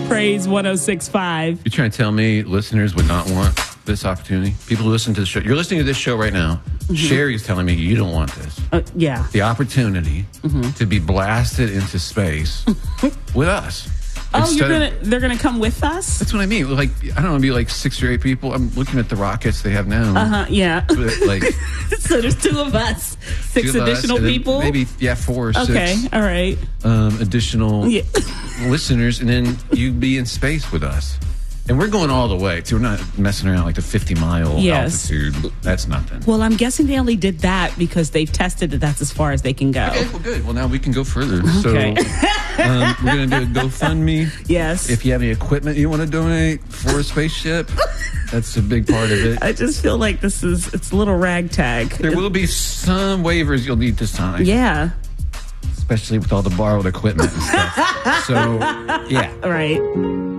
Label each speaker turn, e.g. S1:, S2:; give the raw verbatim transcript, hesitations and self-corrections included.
S1: Praise one oh six point five.
S2: You're trying to tell me listeners would not want this opportunity? People who listen to the show. You're listening to this show right now. Mm-hmm. Sherry's telling me you don't want this.
S1: Uh, yeah.
S2: The opportunity mm-hmm. to be blasted into space with us.
S1: Oh, you're gonna, of, they're going to come with us?
S2: That's what I mean. Like, I don't know, be like six or eight people. I'm looking at the rockets they have now.
S1: Uh-huh, yeah.
S2: Like,
S1: so there's two of us. Six additional
S2: us,
S1: people?
S2: Maybe, yeah, four or six.
S1: Okay, all right.
S2: Um, additional
S1: yeah.
S2: listeners, and then you'd be in space with us. And we're going all the way, too. We're not messing around like the fifty mile
S1: yes.
S2: altitude. That's nothing.
S1: Well, I'm guessing they only did that because they've tested that that's as far as they can go.
S2: Okay, well, good. Well, now we can go further.
S1: Okay.
S2: So um, we're going to do a GoFundMe.
S1: Yes.
S2: If you have any equipment you want to donate for a spaceship, that's a big part of it.
S1: I just feel like this is, it's a little ragtag.
S2: There will be some waivers you'll need to sign.
S1: Yeah.
S2: Especially with all the borrowed equipment and stuff. So, yeah.
S1: Right.